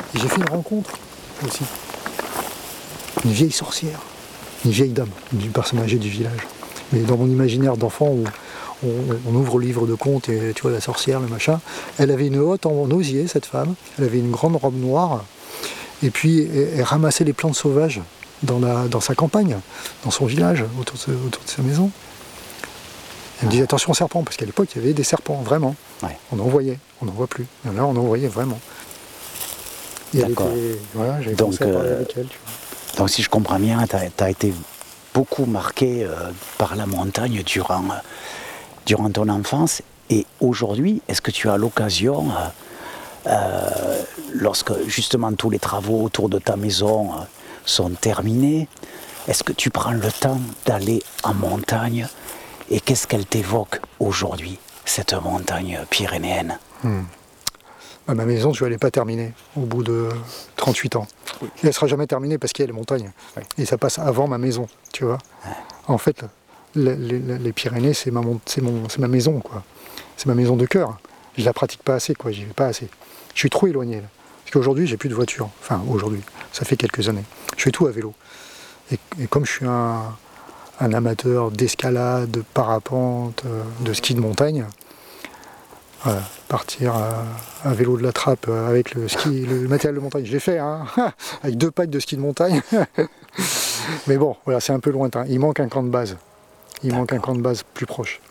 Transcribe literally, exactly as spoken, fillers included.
Et j'ai fait une rencontre aussi. Une vieille sorcière, une vieille dame, une personne âgée du village. Mais dans mon imaginaire d'enfant, où on, on ouvre le livre de contes et tu vois la sorcière, le machin, elle avait une hotte en osier, cette femme. Elle avait une grande robe noire. Et puis elle, elle ramassait les plantes sauvages dans, la, dans sa campagne, dans son village, autour de, autour de sa maison. Elle me disait attention aux serpents, parce qu'à l'époque il y avait des serpents, vraiment. Ouais. On en voyait, on n'en voit plus. Et là on en voyait vraiment. Et elle était, voilà, j'avais commencé à parler euh, avec elle. Tu vois. Donc si je comprends bien, tu as été beaucoup marqué euh, par la montagne durant, euh, durant ton enfance. Et aujourd'hui, est-ce que tu as l'occasion, euh, euh, lorsque justement tous les travaux autour de ta maison euh, sont terminés, est-ce que tu prends le temps d'aller en montagne? Et qu'est-ce qu'elle t'évoque aujourd'hui, cette montagne pyrénéenne? hmm. bah, Ma maison, je ne l'ai pas terminée au bout de trente-huit ans. Oui. Et elle ne sera jamais terminée parce qu'il y a les montagnes. Oui. Et ça passe avant ma maison, tu vois. Ouais. En fait, les, les, les Pyrénées, c'est ma, c'est mon, c'est ma maison, quoi. C'est ma maison de cœur. Je ne la pratique pas assez, quoi. J'y vais pas assez. Je suis trop éloigné, là. Parce qu'aujourd'hui, j'ai plus de voiture. Enfin, aujourd'hui, ça fait quelques années. Je fais tout à vélo. Et, et comme je suis un... un amateur d'escalade, de parapente, de ski de montagne. Voilà, partir à, à vélo de la trappe avec le ski, le matériel de montagne, je l'ai fait, hein, avec deux packs de ski de montagne. Mais bon, voilà, c'est un peu lointain. Il manque un camp de base. Il manque un camp de base plus proche.